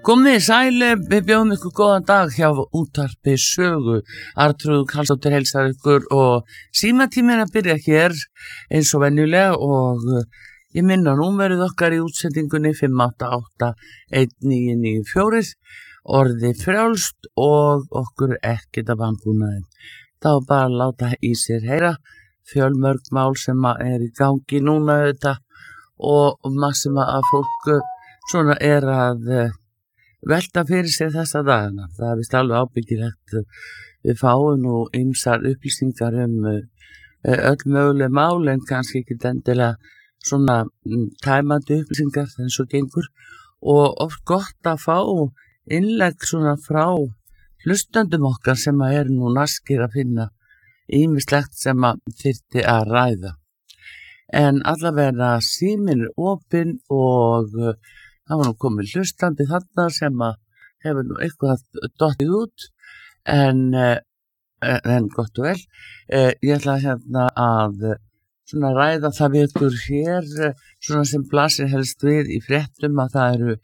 Komið sæli, við bjóðum ykkur góðan dag hjá útvarpi Sögu. Arnþrúður Karlsdóttir heilsar ykkur og símatíminn að byrja hér eins og venjulega og ég minna númerið okkar í útsendingunni 588-1994, orði frjálst og okkur ekkert af vanbúnaði. Þá bara að láta í sér heyra fjölmörg mál sem er í gangi núna þetta og massima af fólk svona er að velta fyrir sér þessa dagana. Það er vist alveg ábyggilegt. Við fáum nú ýmsar upplýsingar öll möguleg mál en kannski ekki endilega svona tæmandi upplýsingar eins og gengur og oft gott að fá innlegg svona frá hlustendum okkar sem er nú naskir að finna ýmislegt sem þyrfti að ræða. En allavega síminn er opinn og það var nú komið hlustandi þarna sem hefur nú eitthvað dottið út en gott og vel. Ég ætla hérna að svona ræða það við ykkur hér svona sem blasir helst við í fréttum að það eru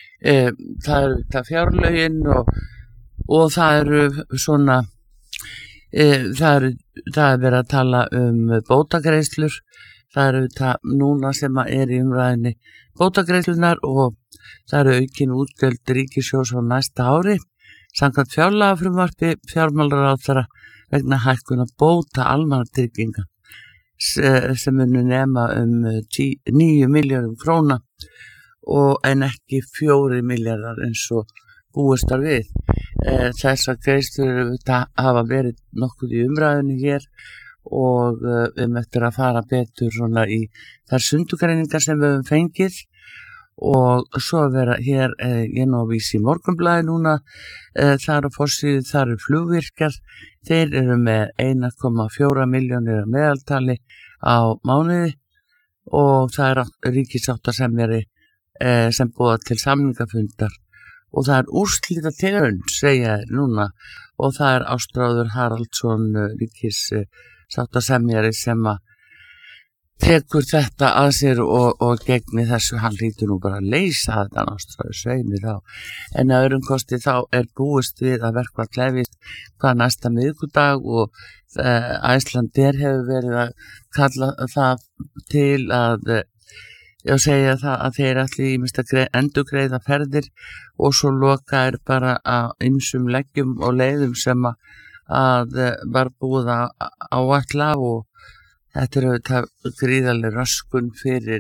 fjárlögin og það eru svona það er verið að tala bótagreiðslur. Það eru núna sem er í umræðinni bótagreiðslunar og það eru aukin útgjöld ríkissjóðs á næsta ári samkvæmt fjárlagafrumvarpi fjármálaráðherra vegna hækkunar bóta almannatrygginga sem munu nema 9 milljörðum króna en ekki 4 milljarðar eins og búist var við. Þessar greiðslur hafa verið nokkuð í umræðinni hér og við möttum að fara betur svona í þær sundugreiningar sem við höfum fengið og svo vera hér ég nú að vísa í Morgunblaðið núna þar á forsíðu, þar eru flugvirkjar, þeir eru með 1,4 milljónir að meðaltali á mánuði og það er ríkissáttasemjari sem boða til samningafundar og það er úrslita tilraun segja þeir núna og það er Ástráður Haraldsson ríkissáttasemjari sem tekur þetta að sér og gegni þessu, hann lítur nú bara að leysa þetta Ástráður sveimi þá. En að öðrum kosti þá er búist við að verkfall hefjist hvað næsta miðvikudag og Icelandair hefur verið að kalla það til að segja það að þeir allir ýmist að endurgreiða ferðir og svo loka er bara að ýmsum leggjum og leiðum sem að var búið að áætla og þetta er auðvitað gríðarleg röskun fyrir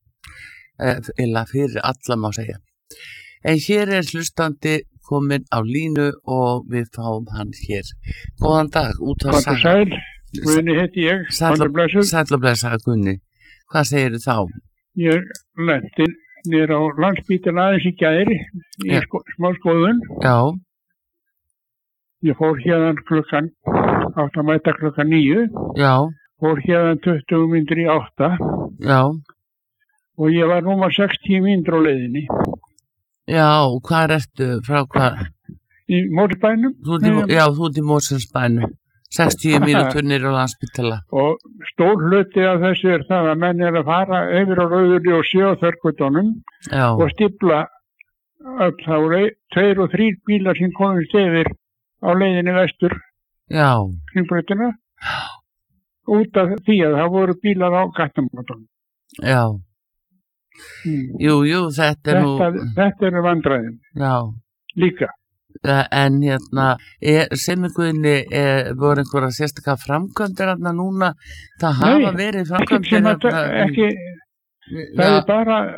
alla má segja. En hér er hlustandi kominn á línu og við fáum hann hér. Góðan dag, útvarp Saga. Sæl, Guðni heiti ég. Sæll og blessaður Guðni. Hvað segirðu þá? Ég lenti niður á Landspítala aðeins í gær í smá skoðun. Já. Ég fór hérna átt að mæta klukkan 9. Já. Fór hérna 20 mínútur í 8. Já. Og ég var núma 60 mínútur á leiðinni. Já, hvað ertu? Frá hvað? Í Mosfellsbænum. Já, þú ert í Mosfellsbænum. 60 mínútur niður á Landspítala. Og stór hluti af þessu er það að menn er að fara yfir á rauðurli og sjö á þörkutunum og stífla upp þá 2 og 3 bílar sem komist yfir á leiðinni vestur. Já. Hringbrautina. Út af því að það voru bílar á gattamótum. Já. Jú, þetta er nú... Þetta eru vandræðin. Já. Líka. En hérna, sem Guðni, voru einhverja sérstaklega framkvæmdir hérna núna? Það hafa verið framkvæmdir hérna... Nei, ekki, það er bara...